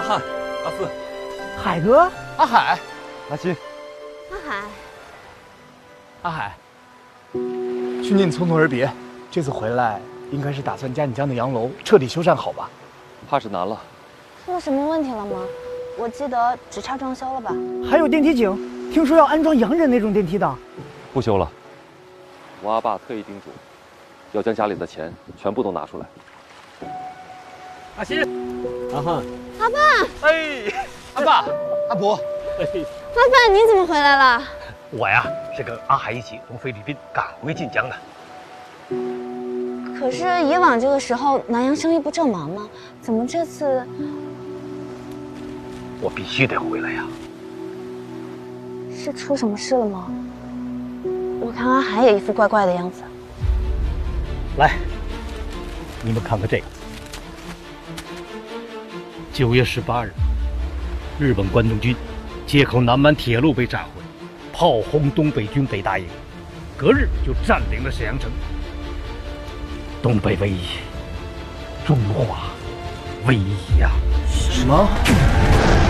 阿汉、阿四、 海哥、 阿海、 阿新、 阿海， 阿海， 去年你匆匆而别，这次回来应该是打算将你家的洋楼彻底修缮好吧？ 怕是难了。 出了什么问题了吗？我记得只差装修了吧？ 还有电梯井，听说要安装洋人那种电梯的。 不修了。我阿爸特意叮嘱，要将家里的钱全部都拿出来。阿新、阿汉、 阿爸， 哎， 阿爸、阿伯， 阿爸，你怎么回来了？ 我呀是跟阿海一起从菲律宾赶回晋江的。 可是以往这个时候南洋生意不正忙吗？怎么这次？ 我必须得回来呀。 是出什么事了吗？我看阿海也一副怪怪的样子。 来，你们看看这个。9月18日，日本关东军借口南满铁路被炸毁，炮轰东北军北大营，隔日就占领了沈阳城。东北危矣，中华危矣呀！ 什么？